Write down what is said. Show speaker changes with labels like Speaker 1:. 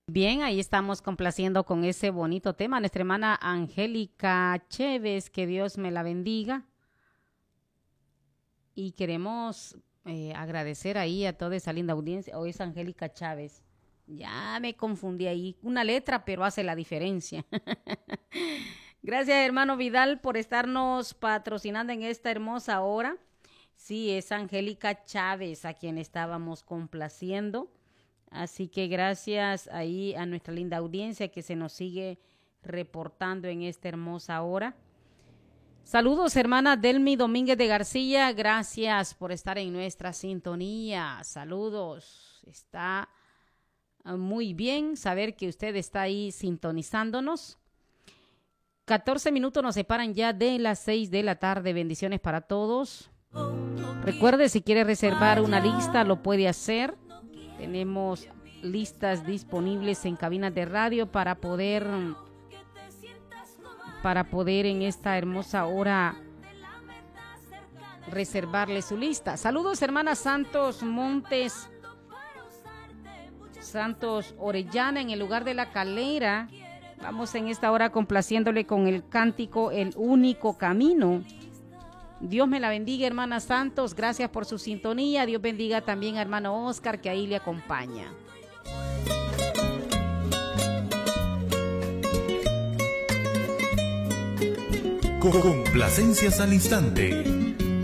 Speaker 1: Bien, ahí estamos complaciendo con ese bonito tema. Nuestra hermana Angélica Chévez, que Dios me la bendiga. Y queremos agradecer ahí a toda esa linda audiencia. Hoy es Angélica Chávez. Ya me confundí ahí. Una letra, pero hace la diferencia. Gracias, hermano Vidal, por estarnos patrocinando en esta hermosa hora. Sí, es Angélica Chávez a quien estábamos complaciendo. Así que gracias ahí a nuestra linda audiencia que se nos sigue reportando en esta hermosa hora. Saludos, hermana Delmi Domínguez de García. Gracias por estar en nuestra sintonía. Saludos. Está muy bien saber que usted está ahí sintonizándonos. 14 minutos nos separan ya de las 6 de la tarde. Bendiciones para todos. Recuerde, si quiere reservar una lista, lo puede hacer. Tenemos listas disponibles en cabinas de radio para poder en esta hermosa hora reservarle su lista. Saludos, hermana Santos Montes, Santos Orellana, en el lugar de La Calera. Vamos en esta hora complaciéndole con el cántico El Único Camino. Dios me la bendiga, hermana Santos. Gracias por su sintonía. Dios bendiga también a hermano Oscar, que ahí le acompaña.
Speaker 2: Complacencias al instante.